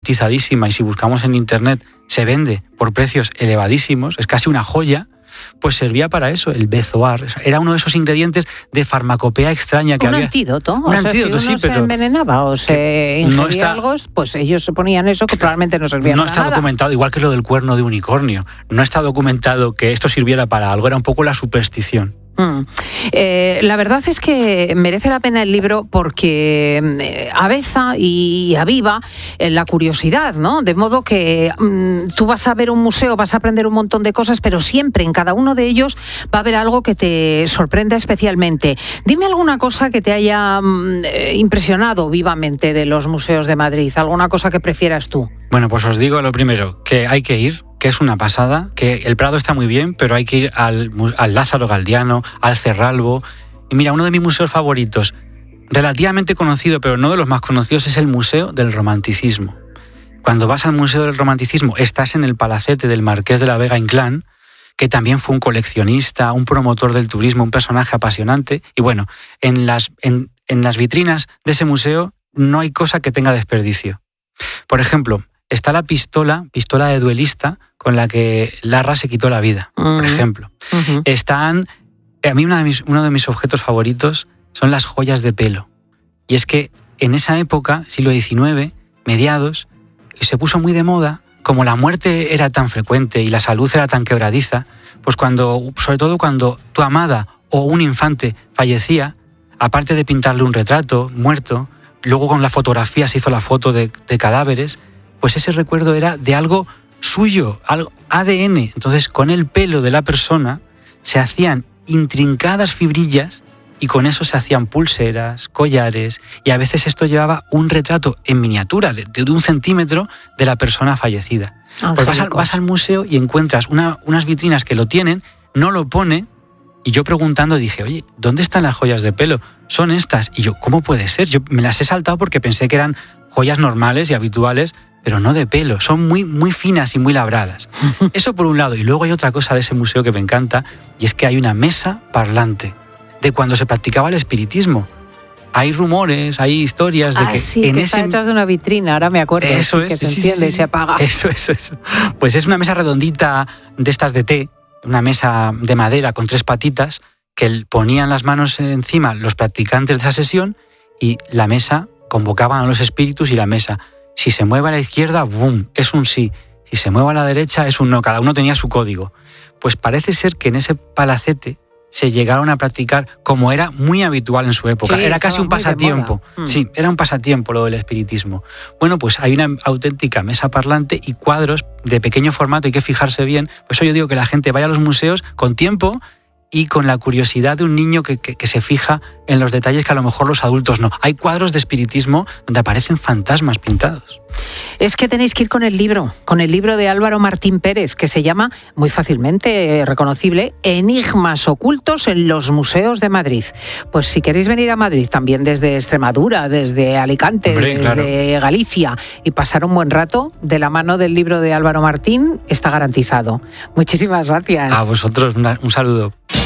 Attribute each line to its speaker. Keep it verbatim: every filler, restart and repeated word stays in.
Speaker 1: cotizadísima y si buscamos en internet se vende por precios elevadísimos, es casi una joya, pues servía para eso, el bezoar. Era uno de esos ingredientes de farmacopea extraña que
Speaker 2: un
Speaker 1: había.
Speaker 2: Antídoto,
Speaker 1: Un
Speaker 2: o sea,
Speaker 1: antídoto,
Speaker 2: si uno
Speaker 1: sí, pero
Speaker 2: se envenenaba o se ingería
Speaker 1: no está,
Speaker 2: algo, pues ellos se ponían eso que probablemente no servía
Speaker 1: no
Speaker 2: para
Speaker 1: está
Speaker 2: nada.
Speaker 1: documentado, igual que lo del cuerno de unicornio. No está documentado que esto sirviera para algo, era un poco la superstición.
Speaker 2: Mm. Eh, la verdad es que merece la pena el libro porque eh, aveza y aviva eh, la curiosidad, ¿no? De modo que mm, tú vas a ver un museo, vas a aprender un montón de cosas, pero siempre en cada uno de ellos va a haber algo que te sorprenda especialmente. Dime alguna cosa que te haya mm, eh, impresionado vivamente de los museos de Madrid, alguna cosa que prefieras tú.
Speaker 1: Bueno, pues os digo lo primero, que hay que ir, que es una pasada, que el Prado está muy bien, pero hay que ir al, al Lázaro Galdiano, al Cerralbo. Y mira, uno de mis museos favoritos, relativamente conocido, pero no de los más conocidos, es el Museo del Romanticismo. Cuando vas al Museo del Romanticismo, estás en el palacete del Marqués de la Vega Inclán, que también fue un coleccionista, un promotor del turismo, un personaje apasionante. Y bueno, en las, en, en las vitrinas de ese museo no hay cosa que tenga desperdicio. Por ejemplo, está la pistola, pistola de duelista, con la que Larra se quitó la vida, uh-huh. por ejemplo. Uh-huh. Están, a mí uno de, mis, uno de mis objetos favoritos son las joyas de pelo. Y es que en esa época, siglo diecinueve, mediados, se puso muy de moda, como la muerte era tan frecuente y la salud era tan quebradiza, pues cuando, sobre todo cuando tu amada o un infante fallecía, aparte de pintarle un retrato muerto, luego con la fotografía se hizo la foto de, de cadáveres, pues ese recuerdo era de algo suyo, algo A D N. Entonces, con el pelo de la persona se hacían intrincadas fibrillas y con eso se hacían pulseras, collares, y a veces esto llevaba un retrato en miniatura de, de un centímetro de la persona fallecida. Pues vas, al, vas al museo y encuentras una, unas vitrinas que lo tienen, no lo pone, y yo preguntando dije, oye, ¿dónde están las joyas de pelo? Son estas. Y yo, ¿cómo puede ser? Yo me las he saltado porque pensé que eran joyas normales y habituales, pero no de pelo, son muy, muy finas y muy labradas. Eso por un lado. Y luego hay otra cosa de ese museo que me encanta, y es que hay una mesa parlante de cuando se practicaba el espiritismo. Hay rumores, hay historias de
Speaker 2: ah,
Speaker 1: que...
Speaker 2: sí,
Speaker 1: en
Speaker 2: que
Speaker 1: ese...
Speaker 2: está detrás de una vitrina, ahora me acuerdo.
Speaker 1: Eso
Speaker 2: sí,
Speaker 1: es,
Speaker 2: que
Speaker 1: sí,
Speaker 2: se
Speaker 1: sí,
Speaker 2: enciende
Speaker 1: sí,
Speaker 2: y se apaga.
Speaker 1: Eso, eso, eso. Pues es una mesa redondita de estas de té, una mesa de madera con tres patitas, que ponían las manos encima los practicantes de esa sesión y la mesa, convocaban a los espíritus y la mesa, si se mueve a la izquierda, ¡boom!, es un sí. Si se mueve a la derecha, es un no. Cada uno tenía su código. Pues parece ser que en ese palacete se llegaron a practicar como era muy habitual en su época.
Speaker 2: Sí,
Speaker 1: era casi un pasatiempo.
Speaker 2: Mm.
Speaker 1: Sí, era un pasatiempo lo del espiritismo. Bueno, pues hay una auténtica mesa parlante y cuadros de pequeño formato, hay que fijarse bien. Por eso yo digo que la gente vaya a los museos con tiempo y con la curiosidad de un niño que, que, que se fija en los detalles que a lo mejor los adultos no. Hay cuadros de espiritismo donde aparecen fantasmas pintados.
Speaker 2: Es que tenéis que ir con el libro, con el libro de Álvaro Martín Pérez, que se llama, muy fácilmente reconocible, Enigmas ocultos en los museos de Madrid. Pues si queréis venir a Madrid, también desde Extremadura, desde Alicante,
Speaker 1: Hombre,
Speaker 2: desde claro. Galicia, y pasar un buen rato de la mano del libro de Álvaro Martín, está garantizado. Muchísimas gracias.
Speaker 1: A vosotros, una, un saludo.